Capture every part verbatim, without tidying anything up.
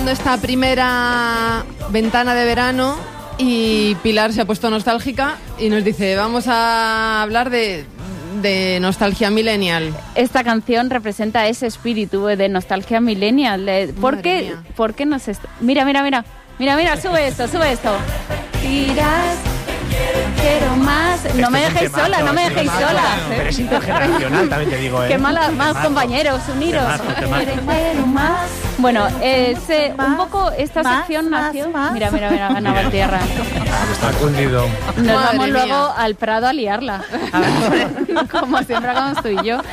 Esta primera ventana de verano y Pilar se ha puesto nostálgica y nos dice, vamos a hablar de, de nostalgia millennial. Esta canción representa ese espíritu de nostalgia millennial. ¿Por qué? ¿Por qué nos est- Mira, mira, mira. Mira, mira, sube esto, sube esto. Tiras, quiero más. No me dejéis sola, no me dejéis sola. Pero es intergeneracional, también te digo, ¿eh? Qué malas, más compañeros, uniros. Quiero más. Bueno, eh, se, un poco esta más, sección más, nació... más. Mira, mira, mira, ganaba tierra. Está cundido. Nos Madre vamos mía. luego al Prado a liarla. Como siempre hagamos tú y yo.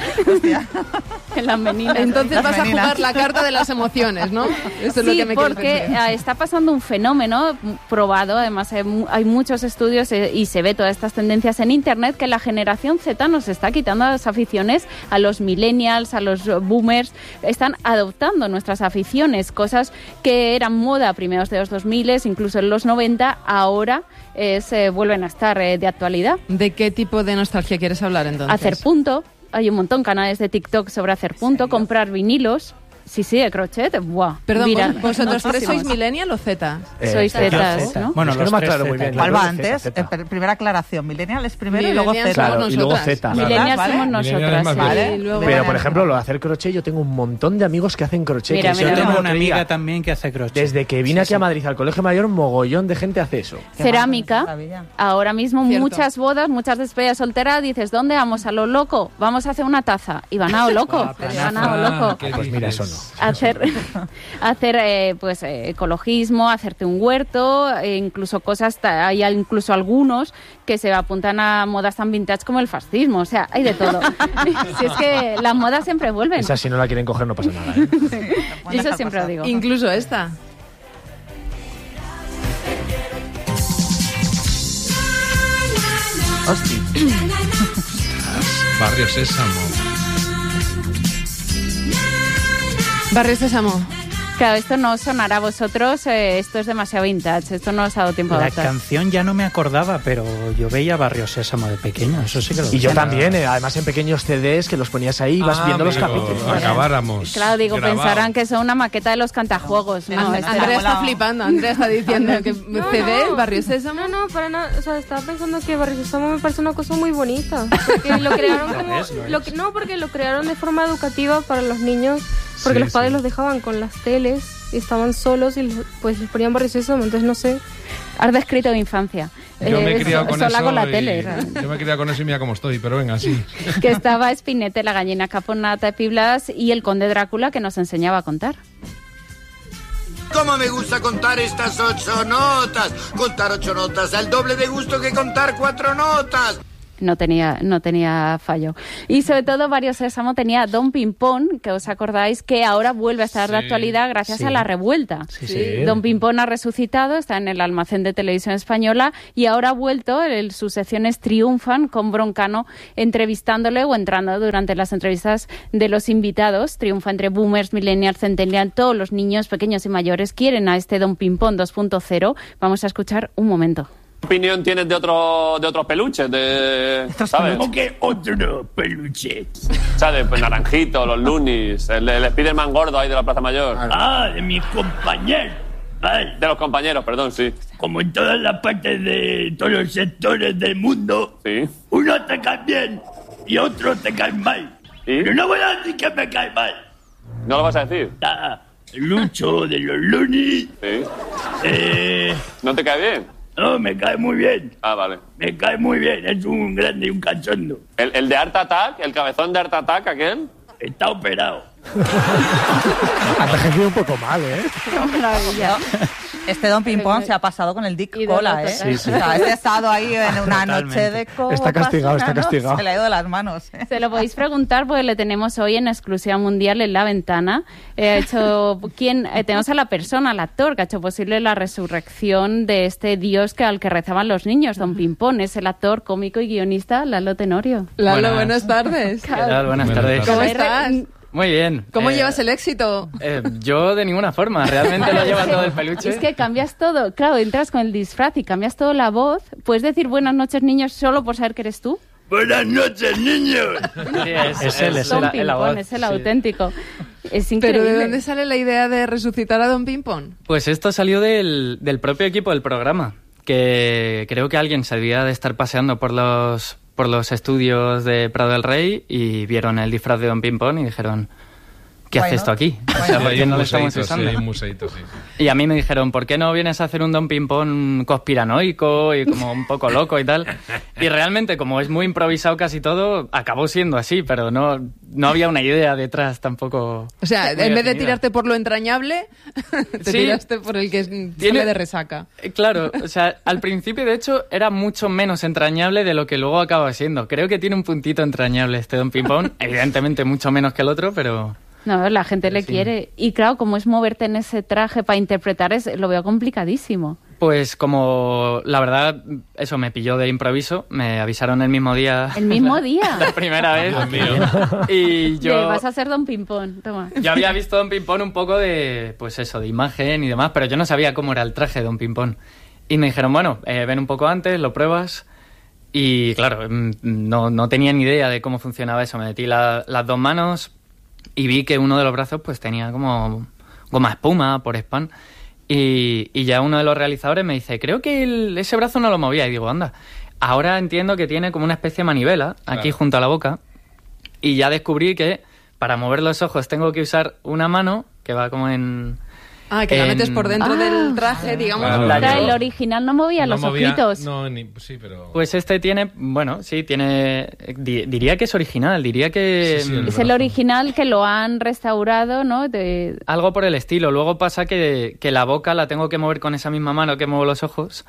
En las meninas. Entonces Las vas meninas. a jugar la carta de las emociones, ¿no? Eso es lo Sí, que me quieres porque decir. eh, está pasando un fenómeno probado, además hay, mu- hay muchos estudios eh, y se ve todas estas tendencias en internet, que la generación Z nos está quitando las aficiones a los millennials, a los boomers, están adoptando nuestras aficiones, cosas que eran moda a primeros de los dos mil, incluso en los noventa, ahora eh, se vuelven a estar eh, de actualidad. ¿De qué tipo de nostalgia quieres hablar entonces? Hacer punto, hay un montón de canales de TikTok sobre hacer punto, comprar vinilos. Sí, sí, de crochet. Buah. Perdón, Mira, ¿vos- ¿vosotros tres sois muchísimos. millennial o Z? Sois Eh, zetas, Zeta. ¿no? Bueno, Es que los no me tres aclaro Zeta, muy bien. ¿Cuál los va tres antes? Zeta. Eh, per- primera aclaración. Millennial es primero y luego Millennials Z. somos Claro, y luego nosotras. Zeta. Millennials ¿Vale? somos Millennial nosotras. es más sí. Vale. Y luego- Pero, por ejemplo, lo de hacer crochet, yo tengo un montón de amigos que hacen crochet. Mira, que mira, yo mira. tengo Tengo una otro día. amiga también que hace crochet. Desde que vine aquí a Madrid al Colegio Mayor, mogollón de gente hace eso. Qué Cerámica. maravilla. Ahora mismo Cierto. muchas bodas, muchas despedidas solteras, dices, ¿dónde vamos? A lo loco, vamos a hacer una taza. Y van a lo loco, van a lo loco. ¿Qué Pues mira, eso dices? no. Hacer, hacer eh, pues eh, ecologismo, hacerte un huerto, e incluso cosas, ta- hay al- incluso algunos que se apuntan a modas tan vintage como el fascismo, o sea, hay de todo. Si es que las modas siempre vuelven, Esa, si no la quieren coger, no pasa nada. ¿eh? Pueden eso dejar siempre lo pasar. digo. Incluso esta. Hostia. Barrio Sésamo. Barrio Sésamo. Claro, esto no sonará a vosotros, eh, esto es demasiado vintage, esto no os ha dado tiempo a La adaptar. canción ya no me acordaba, pero yo veía Barrio Sésamo de pequeño, eso sí que lo Y yo veía. también, eh, además en pequeños C Ds que los ponías ahí y vas Ah, viendo los amigo, capítulos. Acabáramos. Claro, digo, grabado. pensarán que son una maqueta de los cantajuegos. No, And- este- Andrea está Hola. flipando, Andrea está diciendo que C D, no. Barrio Sésamo. No, no, para nada. O sea, estaba pensando que Barrio Sésamo me parece una cosa muy bonita. Porque lo crearon Lo como. es, lo lo es. que, no, porque lo crearon de forma educativa para los niños. Porque Sí, los padres sí. los dejaban con las teles y estaban solos y les- pues les ponían Barrio Sésamo. Entonces, no sé. Has descrito mi infancia. Yo me he Eh, criado con sola eso. con la y- tele. Yo me he criado con eso y mira cómo estoy, pero venga, sí. Que estaba Spinete, la gallina caponata de Piblas y el conde Drácula que nos enseñaba a contar. ¿Cómo me gusta contar estas ocho notas? Contar ocho notas, al doble de gusto que contar cuatro notas. No tenía, no tenía fallo. Y sobre todo, Barrio Sésamo tenía Don Pimpón, que os acordáis que ahora vuelve a estar de Sí, actualidad gracias sí. a la revuelta. Sí, sí. Don Pimpón ha resucitado, está en el almacén de televisión española y ahora ha vuelto, el- sus secciones triunfan con Broncano entrevistándole o entrando durante las entrevistas de los invitados. Triunfa entre boomers, millennials, centennials, todos los niños, pequeños y mayores quieren a este Don Pimpón dos punto cero. Vamos a escuchar un momento. ¿Qué opinión tienes de otro de otros peluches? De, ¿sabes? ¿Cómo que otro peluche? ¿Sabes? Pues Naranjito, los Loonies, el, el Spiderman gordo ahí de la Plaza Mayor. Ah, de mis compañeros. Vale. De los compañeros, perdón, sí. Como en todas las partes de todos los sectores del mundo, Sí. uno te cae bien y otro te cae mal. ¿Y? Pero no voy a decir que me cae mal. ¿No lo vas a decir? Ah, Lucho de los Looney, Sí. eh, ¿No te cae bien? no, me cae muy bien. Ah, vale. Me cae muy bien, es un grande y un cachondo. ¿El, el de Art Attack? ¿El cabezón de Art Attack, aquel? Está operado. Ha envejecido un poco mal, ¿eh? Qué maravilla. Este Don Pimpón se ha pasado con el Dick Ídolo Cola, ¿eh? total. Sí, sí. O sea, este ha estado ahí en una Totalmente. noche de copas. Está castigado, está ¿no? castigado. Se le ha ido de las manos. ¿eh? Se lo podéis preguntar porque le tenemos hoy en exclusiva mundial en La Ventana. Eh, ha hecho, ¿quién? Eh, tenemos a la persona, al actor, que ha hecho posible la resurrección de este dios que, al que rezaban los niños, Don Pimpón. Es el actor, cómico y guionista Lalo Tenorio. Lalo, Buenas. buenas tardes. ¿Qué tal? Buenas Buenas tardes. tardes. ¿Cómo Eh, estás? Muy bien. ¿Cómo Eh, llevas el éxito? eh, yo de ninguna forma. Realmente lo lleva todo el peluche. Es que cambias todo. Claro, entras con el disfraz y cambias todo la voz. Puedes decir buenas noches, niños, solo por saber que eres tú. Buenas noches, niños. Sí, es, Es él, es es Don la, es la Pimpón, voz. es el sí. auténtico. Es increíble. ¿Pero de dónde sale la idea de resucitar a Don Pimpón? Pues esto salió del, del propio equipo del programa, que creo que alguien se debía de estar paseando por los, por los estudios de Prado del Rey y vieron el disfraz de Don Pimpón y dijeron... ¿Qué hace esto aquí? O sea, ¿por qué no lo estamos usando? Sí, un museito, sí. Y a mí me dijeron, ¿por qué no vienes a hacer un Don Pimpón conspiranoico y como un poco loco y tal? Y realmente, como es muy improvisado casi todo, acabó siendo así, pero no, no había una idea detrás tampoco. O sea, muy en vez de definida. tirarte por lo entrañable, te Sí. tiraste por el que sale Tiene- de resaca. Eh, Claro, o sea, al principio de hecho era mucho menos entrañable de lo que luego acaba siendo. Creo que tiene un puntito entrañable este Don Pimpón, evidentemente mucho menos que el otro, pero... No, la gente le Sí. quiere. Y claro, como es moverte en ese traje para interpretar, es, lo veo complicadísimo. Pues como la verdad, eso me pilló de improviso, me avisaron el mismo día. El mismo día. La primera vez. Dios mío. Y De, yo, vas a ser Don Pimpón, toma. yo había visto Don Pimpón un poco de, pues eso, de imagen y demás, pero yo no sabía cómo era el traje de Don Pimpón. Y me dijeron, bueno, eh, ven un poco antes, lo pruebas. Y claro, mm, no, no tenía ni idea de cómo funcionaba eso. Me metí la- las dos manos y vi que uno de los brazos pues tenía como goma espuma por spam. Y, y ya uno de los realizadores me dice, creo que el- ese brazo no lo movía. Y digo, anda, ahora entiendo que tiene como una especie de manivela aquí Claro. junto a la boca. Y ya descubrí que para mover los ojos tengo que usar una mano que va como en... Ah, que la en- metes por dentro Ah. del traje, digamos. Claro. La O sea, llevo- el original no movía No los movía- ojitos. No, ni, sí, pero... Pues este tiene, bueno, sí, tiene... di- diría que es original, diría que... Sí, sí, el Es brazo. el original que lo han restaurado, ¿no? De... Algo por el estilo. Luego pasa que, que la boca la tengo que mover con esa misma mano que muevo los ojos.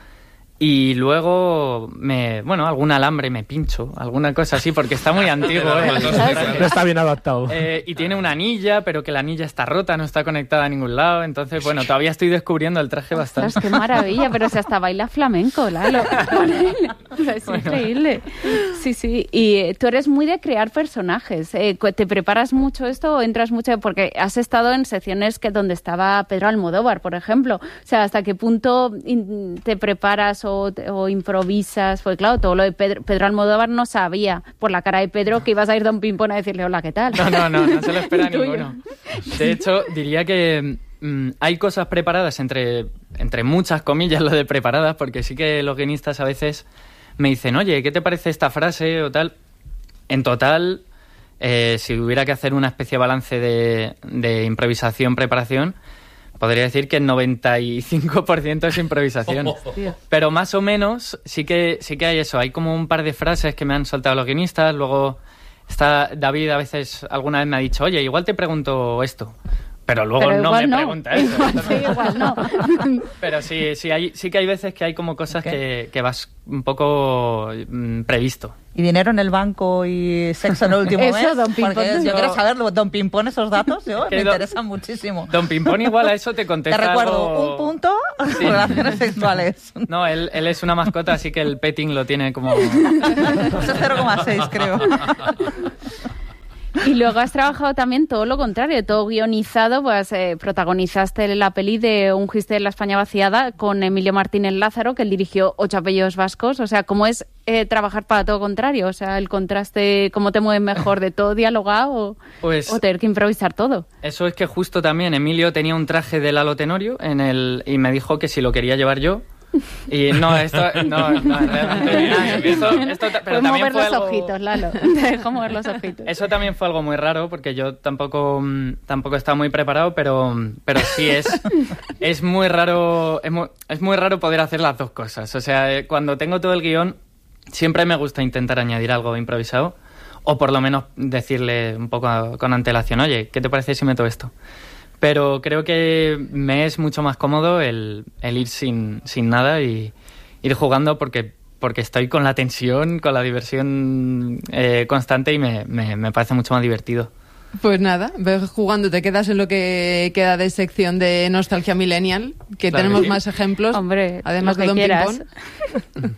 Y luego, me bueno, algún alambre me pincho, alguna cosa así, porque está muy antiguo. ¿eh? Las dos, claro. No está bien adaptado. Eh, y tiene una anilla, pero que la anilla está rota, no está conectada a ningún lado. Entonces, bueno, todavía estoy descubriendo el traje bastante. Ostras, qué maravilla, pero si hasta baila flamenco, Lalo. Con él. O sea, es increíble. Sí, sí. Y eh, tú eres muy de crear personajes. Eh, cu- ¿Te preparas mucho esto o entras mucho? Porque has estado en secciones que donde estaba Pedro Almodóvar, por ejemplo. O sea, ¿hasta qué punto in- te preparas o, te- o improvisas? Pues claro, todo lo de Pedro, Pedro Almodóvar no sabía por la cara de Pedro que ibas a ir Don Pimpón a decirle hola, ¿qué tal? No, no, no, no se lo espera El tuyo. ninguno. De hecho, diría que mm, hay cosas preparadas, entre, entre muchas comillas lo de preparadas, porque sí que los guionistas a veces me dicen, oye, ¿qué te parece esta frase o tal? En total, eh, si hubiera que hacer una especie de balance de, de improvisación, preparación, podría decir que el noventa y cinco por ciento es improvisación. Pero más o menos sí que, sí que hay eso. Hay como un par de frases que me han soltado los guionistas. Luego está David, a veces, alguna vez me ha dicho, oye, igual te pregunto esto. Pero luego Pero no me igual no. pregunta eso. Igual sí, igual no. Pero sí, sí, hay, sí que hay veces que hay como cosas que, que vas un poco mm, previsto. ¿Y dinero en el banco y sexo en el último Eso, mes? Don Pimpón. Porque yo No. quiero saberlo. Don Pimpón, esos datos, yo, Que me do- interesan muchísimo. Don Pimpón igual a eso te Te contesta recuerdo, algo- un punto, Sí. relaciones sexuales. No, él, él es una mascota, así que el petting lo tiene como... Eso es cero coma seis, creo. Y luego has trabajado también todo lo contrario, todo guionizado, pues eh, protagonizaste la peli de Un Giste de la España vaciada con Emilio Martínez Lázaro, que él dirigió Ocho apellidos vascos. O sea, ¿cómo es eh, trabajar para todo contrario? O sea, el contraste, ¿cómo te mueves mejor de todo dialogado o, Pues- o tener que improvisar todo? Eso es que justo también Emilio tenía un traje de Lalo Tenorio en el, y me dijo que si lo quería llevar yo. Y no, esto no, no realmente nada, esto, esto ta- pero Puedes también mover fue los algo, ojitos, Lalo. Te dejo mover los ojitos. eso también fue algo muy raro porque yo tampoco mm, tampoco estaba muy preparado, pero pero sí es es muy raro es muy, es muy raro poder hacer las dos cosas. O sea, eh, cuando tengo todo el guión siempre me gusta intentar añadir algo improvisado o por lo menos decirle un poco a- con antelación, oye, ¿qué te parece si meto esto? Pero creo que me es mucho más cómodo el, el ir sin, sin nada y ir jugando porque, porque estoy con la tensión, con la diversión eh, constante y me, me, me parece mucho más divertido. Pues nada, ves jugando, te quedas en lo que queda de sección de Nostalgia Millennial, que Claro tenemos que sí. más ejemplos, Hombre, además lo de que Don quieras. Pimpón.